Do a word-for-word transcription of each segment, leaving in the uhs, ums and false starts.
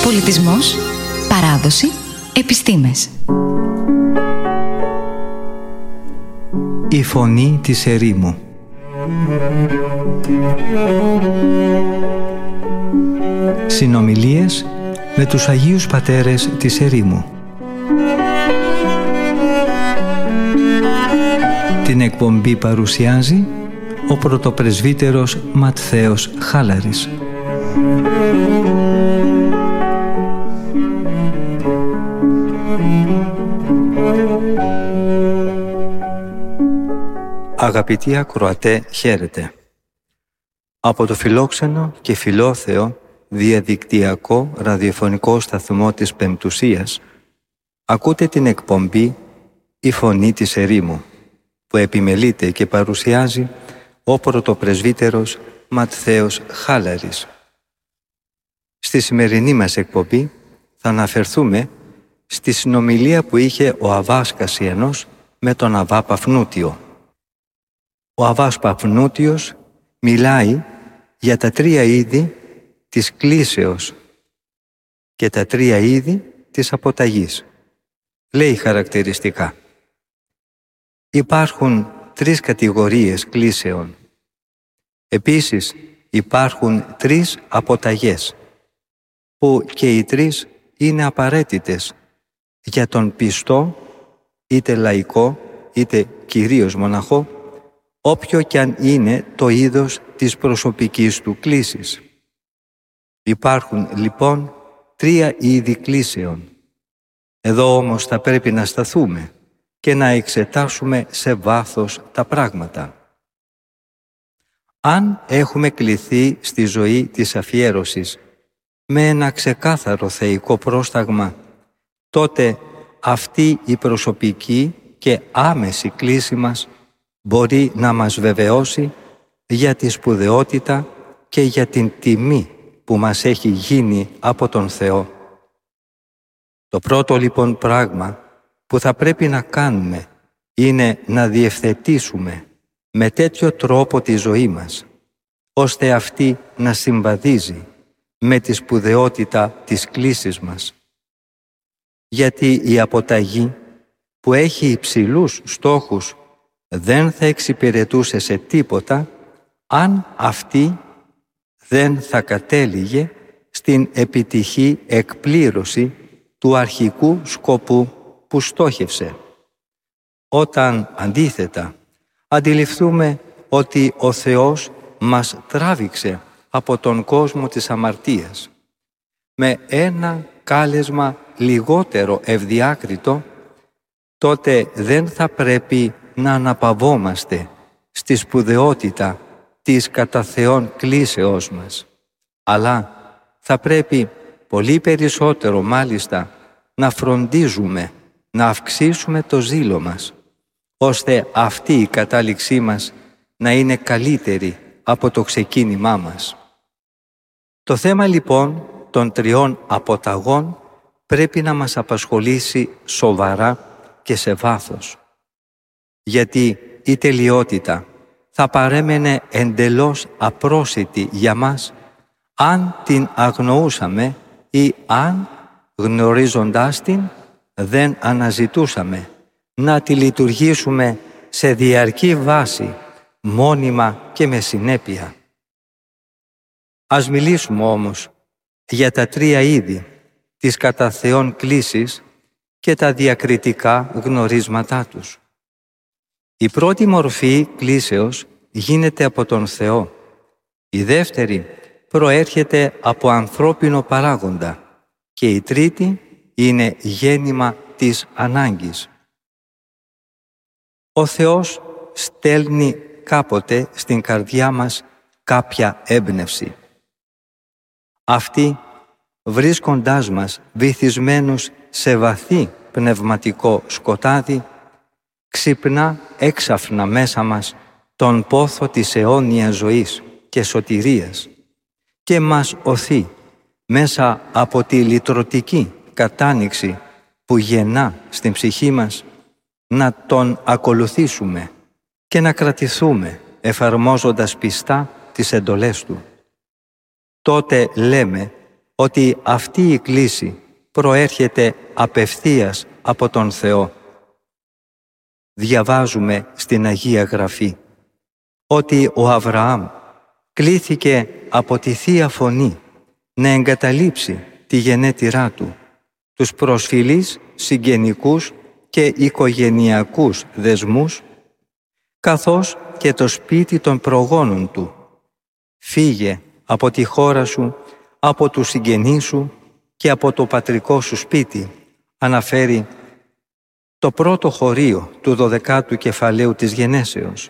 Πολιτισμός, παράδοση, επιστήμες. Η φωνή της ερήμου. Συνομιλίες με τους Αγίους Πατέρες της ερήμου. Την εκπομπή παρουσιάζει ο πρωτοπρεσβύτερος Ματθαίος Χάλαρης. Αγαπητοί ακροατέ, χαίρετε. Από το φιλόξενο και φιλόθεο διαδικτυακό ραδιοφωνικό σταθμό της Πεμπτουσίας ακούτε την εκπομπή «Η Φωνή της Ερήμου», που επιμελείται και παρουσιάζει ο πρωτοπρεσβύτερος Ματθαίος Χάλαρης. Στη σημερινή μας εκπομπή θα αναφερθούμε στη συνομιλία που είχε ο Αββάς Κασιανός με τον Αββά Παφνούτιο. Ο Αββάς Παφνούτιος μιλάει για τα τρία είδη της κλίσεως και τα τρία είδη της αποταγής. Λέει χαρακτηριστικά: υπάρχουν τρεις κατηγορίες κλίσεων. Επίσης υπάρχουν τρεις αποταγές, που και οι τρεις είναι απαραίτητες για τον πιστό, είτε λαϊκό, είτε κυρίως μοναχό, όποιο κι αν είναι το είδος της προσωπικής του κλίσης. Υπάρχουν λοιπόν τρία είδη κλίσεων. Εδώ όμως θα πρέπει να σταθούμε και να εξετάσουμε σε βάθος τα πράγματα. Αν έχουμε κληθεί στη ζωή της αφιέρωσης με ένα ξεκάθαρο θεϊκό πρόσταγμα, τότε αυτή η προσωπική και άμεση κλίση μας μπορεί να μας βεβαιώσει για τη σπουδαιότητα και για την τιμή που μας έχει γίνει από τον Θεό. Το πρώτο λοιπόν πράγμα που θα πρέπει να κάνουμε είναι να διευθετήσουμε με τέτοιο τρόπο τη ζωή μας, ώστε αυτή να συμβαδίζει με τη σπουδαιότητα της κλίσης μας. Γιατί η αποταγή που έχει υψηλούς στόχους δεν θα εξυπηρετούσε σε τίποτα αν αυτή δεν θα κατέληγε στην επιτυχή εκπλήρωση του αρχικού σκοπού που στόχευσε. Όταν αντίθετα αντιληφθούμε ότι ο Θεός μας τράβηξε από τον κόσμο της αμαρτίας με ένα κάλεσμα λιγότερο ευδιάκριτο, τότε δεν θα πρέπει να αναπαυόμαστε στη σπουδαιότητα της κατά Θεόν κλίσεώς μας, αλλά θα πρέπει πολύ περισσότερο μάλιστα να φροντίζουμε να αυξήσουμε το ζήλο μας, ώστε αυτή η κατάληξή μας να είναι καλύτερη από το ξεκίνημά μας. Το θέμα λοιπόν των τριών αποταγών πρέπει να μας απασχολήσει σοβαρά και σε βάθος, γιατί η τελειότητα θα παρέμενε εντελώς απρόσιτη για μας αν την αγνοούσαμε ή αν, γνωρίζοντάς την, δεν αναζητούσαμε να τη λειτουργήσουμε σε διαρκή βάση, μόνιμα και με συνέπεια. Ας μιλήσουμε όμως για τα τρία είδη της κατά Θεόν κλίσης και τα διακριτικά γνωρίσματά τους. Η πρώτη μορφή κλίσεως γίνεται από τον Θεό. Η δεύτερη προέρχεται από ανθρώπινο παράγοντα και η τρίτη είναι γέννημα της ανάγκης. Ο Θεός στέλνει κάποτε στην καρδιά μας κάποια έμπνευση. Αυτή, βρίσκοντάς μας βυθισμένους σε βαθύ πνευματικό σκοτάδι, ξυπνά έξαφνα μέσα μας τον πόθο της αιώνιας ζωής και σωτηρίας και μας οθεί μέσα από τη λυτρωτική κατάνοιξη που γεννά στην ψυχή μας να τον ακολουθήσουμε και να κρατηθούμε εφαρμόζοντας πιστά τις εντολές Του. Τότε λέμε ότι αυτή η κλήση προέρχεται απευθείας από τον Θεό. Διαβάζουμε στην Αγία Γραφή ότι ο Αβραάμ κλήθηκε από τη Θεία Φωνή να εγκαταλείψει τη γενέτειρά του, τους προσφυλείς συγγενικούς και οικογενειακούς δεσμούς, καθώς και το σπίτι των προγόνων του. Φύγε από τη χώρα σου, από τους συγγενείς σου και από το πατρικό σου σπίτι, αναφέρει το πρώτο χωρίο του δωδεκάτου κεφαλαίου της Γενέσεως.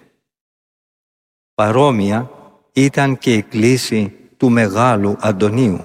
Παρόμοια ήταν και η κλήση του Μεγάλου Αντωνίου.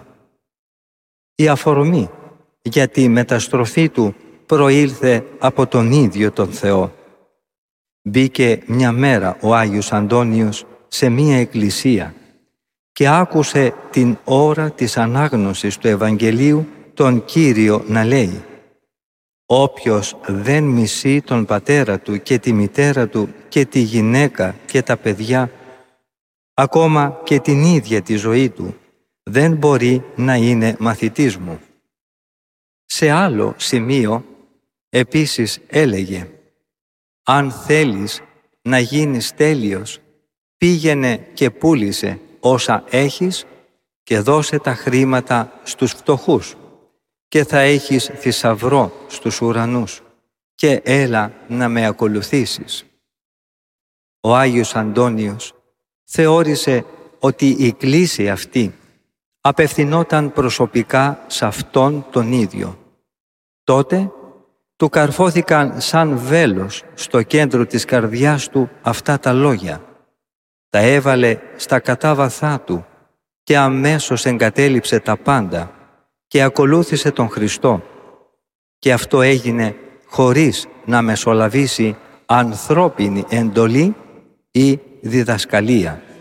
Η αφορμή για τη μεταστροφή του προήλθε από τον ίδιο τον Θεό. Μπήκε μια μέρα ο Άγιος Αντώνιος σε μια εκκλησία και άκουσε την ώρα της ανάγνωσης του Ευαγγελίου τον Κύριο να λέει: «Όποιος δεν μισεί τον πατέρα του και τη μητέρα του και τη γυναίκα και τα παιδιά, ακόμα και την ίδια τη ζωή του, δεν μπορεί να είναι μαθητής μου». Σε άλλο σημείο επίσης έλεγε: «Αν θέλεις να γίνεις τέλειος, πήγαινε και πούλησε όσα έχεις και δώσε τα χρήματα στους φτωχούς και θα έχεις θησαυρό στους ουρανούς και έλα να με ακολουθήσεις». Ο Άγιος Αντώνιος θεώρησε ότι η κλήση αυτή απευθυνόταν προσωπικά σε αυτόν τον ίδιο. Τότε του καρφώθηκαν σαν βέλος στο κέντρο της καρδιάς του αυτά τα λόγια. Τα έβαλε στα κατάβαθά του και αμέσως εγκατέλειψε τα πάντα και ακολούθησε τον Χριστό. Και αυτό έγινε χωρίς να μεσολαβήσει ανθρώπινη εντολή ή διδασκαλία.